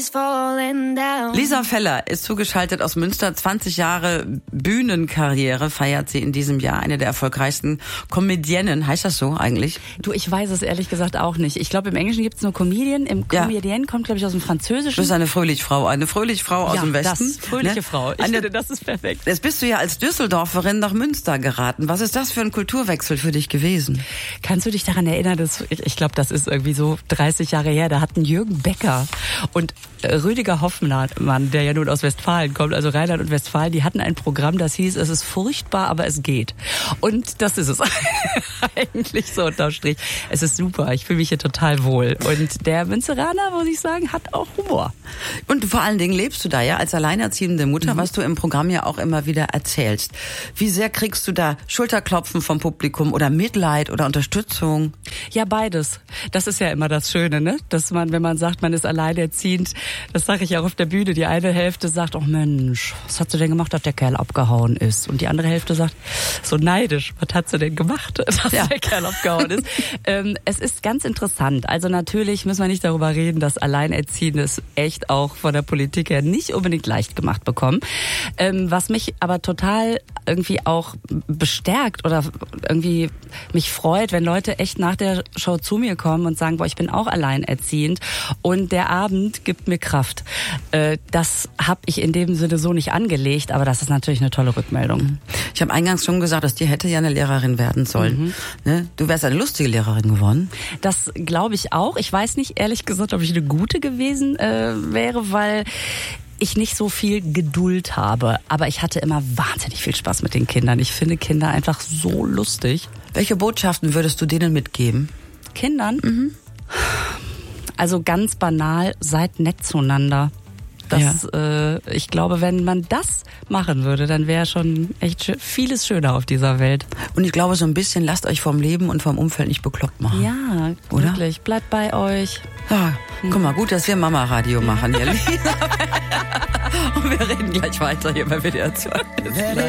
is falling down. Lisa Feller ist zugeschaltet aus Münster. 20 Jahre Bühnenkarriere feiert sie in diesem Jahr. Eine der erfolgreichsten Comedienne. Heißt das so eigentlich? Du, ich weiß es ehrlich gesagt auch nicht. Ich glaube, im Englischen gibt es nur Comedian. Im Comedian kommt, glaube ich, aus dem Französischen. Du bist eine Fröhlichfrau. Eine Fröhlichfrau aus dem Westen. Das, fröhliche Frau. Ich finde, das ist perfekt. Jetzt bist du ja als Düsseldorferin nach Münster geraten. Was ist das für ein Kulturwechsel für dich gewesen? Kannst du dich daran erinnern, dass ich glaube, das ist irgendwie so 30 Jahre her, da hatten Jürgen Becker und Rüdiger Hoffmann, der ja nun aus Westfalen kommt, also Rheinland und Westfalen, die hatten ein Programm, das hieß, es ist furchtbar, aber es geht. Und das ist es eigentlich so unterm Strich. Es ist super, ich fühle mich hier total wohl. Und der Münsteraner, muss ich sagen, hat auch Humor. Und vor allen Dingen lebst du da ja als alleinerziehende Mutter, was du im Programm ja auch immer wieder erzählst. Wie sehr kriegst du da Schulterklopfen vom Publikum oder Mitleid oder Unterstützung? Ja, beides. Das ist ja immer das Schöne, ne? Dass man, wenn man sagt, man ist alleinerziehend, das sage ich auch auf der Bühne, die eine Hälfte sagt, oh Mensch, was hat sie denn gemacht, dass der Kerl abgehauen ist? Und die andere Hälfte sagt, so neidisch, was hat sie denn gemacht, dass der Kerl abgehauen ist? Es ist ganz interessant. Also natürlich müssen wir nicht darüber reden, dass Alleinerziehende es echt auch von der Politik her nicht unbedingt leicht gemacht bekommen. Was mich aber total irgendwie auch bestärkt oder irgendwie mich freut, wenn Leute echt nach der Show zu mir kommen und sagen, boah, ich bin auch alleinerziehend und der Abend gibt mir Kraft. Das habe ich in dem Sinne so nicht angelegt, aber das ist natürlich eine tolle Rückmeldung. Ich habe eingangs schon gesagt, dass dir hätte ja eine Lehrerin werden sollen. Ne? Du wärst eine lustige Lehrerin geworden. Das glaube ich auch. Ich weiß nicht, ehrlich gesagt, ob ich eine gute gewesen wäre, weil ich nicht so viel Geduld habe. Aber ich hatte immer wahnsinnig viel Spaß mit den Kindern. Ich finde Kinder einfach so lustig. Welche Botschaften würdest du denen mitgeben? Kindern? Also ganz banal, seid nett zueinander. Das, ich glaube, wenn man das machen würde, dann wäre schon echt vieles schöner auf dieser Welt. Und ich glaube, so ein bisschen lasst euch vom Leben und vom Umfeld nicht bekloppt machen. Ja, oder? Wirklich. Bleibt bei euch. Ja, guck mal, gut, dass wir Mama-Radio machen hier, Lisa. Und wir reden gleich weiter hier bei WDR 2.